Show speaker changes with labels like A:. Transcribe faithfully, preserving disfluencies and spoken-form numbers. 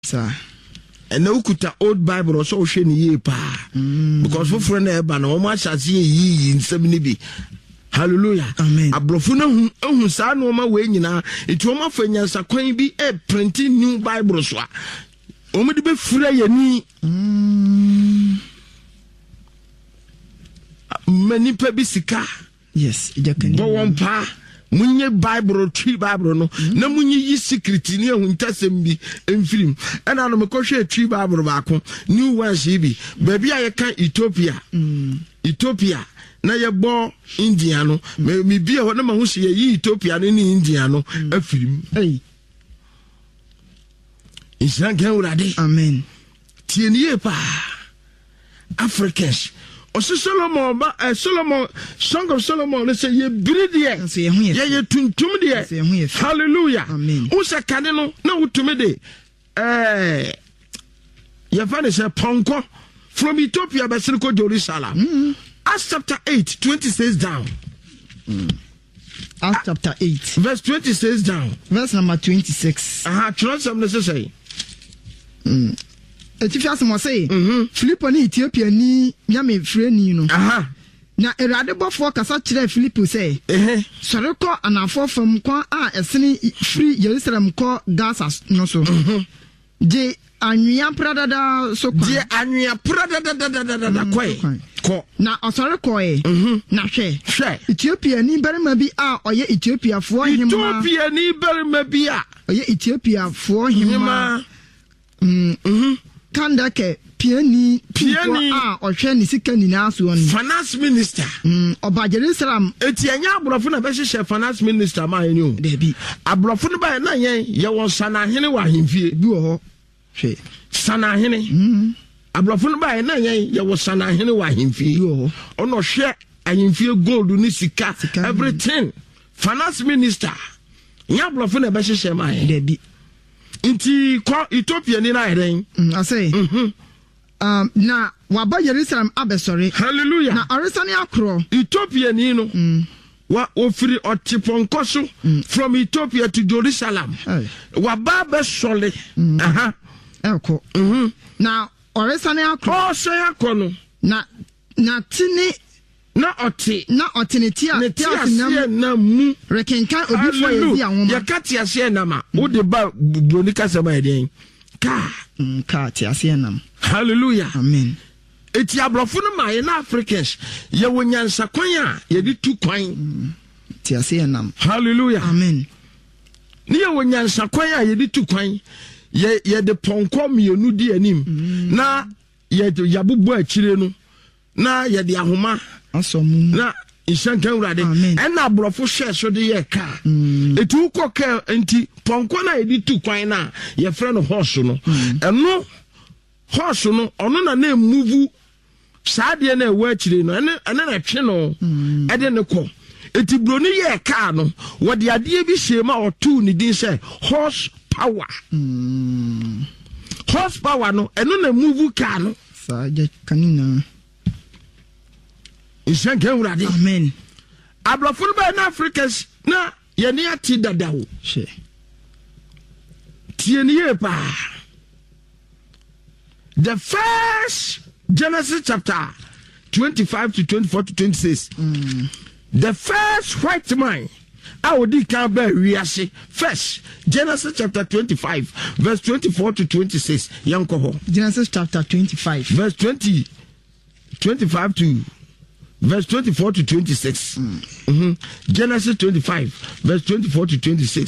A: Sir.
B: And no kuta old Bible or so shiny ye pa. Because for friend eba no much as ye in seventy. Hallelujah.
A: Amen.
B: Abrofuna hu sa no ma we nyina etu ma fa nyansa kwan bi e printing new Bible so a omo de be fura yani many pe bi sika.
A: Yes, ejaka
B: bo won pa munye Bible tree Bible no na munye yi secret ni ehun tasem bi emfirim ana no mekɔhwɛ tree Bible ba ko new one shi bi ba bi a yɛka Ethiopia Ethiopia na yɛbɔ India no me bi a na ma hu hye yi Ethiopia no ni India no afirim
A: ei
B: Islam kan urade
A: amen
B: tienie pa Africans Osi Solomon ba eh, Solomon Song of Solomon le say ye bridie
A: so ye hu ye
B: ye tuntum de hallelujah
A: amen
B: usa kane no na utumi de eh ye fa ne say ponko from Ethiopia ba siriko Jerusalem
A: mm.
B: Acts chapter eight twenty says down
A: mm. Acts chapter eight
B: verse twenty says down
A: verse number twenty-six
B: aha transam ne say
A: mm Etifias mo say
B: mhm
A: Philip ni Ethiopia ni nyame freni no
B: aha
A: na erade bofo kasa kire Philip say
B: eh
A: sore ko anafo fam kwa a esene free Jerusalem ko Gaza no so
B: mhm
A: je anwia pradada so kwa
B: je anwia pradada kwa ko
A: na osore ko e
B: mhm
A: na hwe
B: hwe
A: Ethiopia ni berima bi a oye Ethiopia fo hima
B: Ethiopia ni berima bi a
A: oye Ethiopia fo hima
B: mhm mhm
A: Kandake piani piani a ohwe ni sika ni na so no
B: finance minister
A: mm oba Jerusalem
B: eti anya abrofo na be hye finance minister ma yen o
A: da bi
B: abrofo no ba na yen ye won sana hene wa hemfie
A: bi wo ho hwe
B: sana hene
A: mm
B: abrofo no ba na yen ye won sana hene wa hemfie
A: bi wo
B: ono hwe ahemfie gold ni sika everything finance minister nya abrofo na be hye ma yen
A: da bi
B: Inti kwa Ethiopia ni na eren
A: mm I say
B: mhm
A: um na waba Jerusalem abesore
B: hallelujah
A: na oresane akro
B: Ethiopia ni no
A: mm
B: wa ofiri otiponko so mm. from Ethiopia to Jerusalem
A: hey.
B: waba be sole mm. aha
A: elko
B: mhm
A: na oresane akro
B: o so yakono
A: na na tini
B: na oti
A: na otineti a
B: tiasie na mu
A: rekenkan obi fo yezi anwoma
B: ya katiasie na ma wo de ba bronika sema eden ka
A: mm ka tiasie nam
B: hallelujah
A: amen
B: eti abrofo no ma ye na Africans ye wonyansa kwan a ye di tu kwan
A: tiasie nam
B: hallelujah
A: amen
B: ni ye wonyansa kwan a ye di tu kwan ye ye de ponko mienu di anim mm. na ye yabubu akire no na ye de ahoma
A: asomu
B: na ishankan urade en na abrofo hwe so de ye ka
A: mm.
B: etu ko ka enti ponko na ye di tu kwan na ye frɛ no horse no eno horse no ono na na move saade na ewa akire no ene ene na twe no ede ne ko eti broni ye ka no wo de ade bi hyema otu ni din sɛ horse power
A: mm.
B: horse power no eno na move ka no
A: sa je kanina
B: ishankan urade
A: amen
B: abrofo ba na Africans na ye ne ati dadawo
A: she
B: tie ne ye pa the first Genesis chapter twenty-five to twenty-four to twenty-six
A: mm.
B: the first white man I would can be reashe first Genesis chapter twenty-five verse twenty-four to twenty-six yanko
A: Genesis chapter twenty-five
B: verse twenty twenty-five to verse twenty-four to twenty-six mm. mm-hmm. Genesis twenty-five verse twenty-four to twenty-six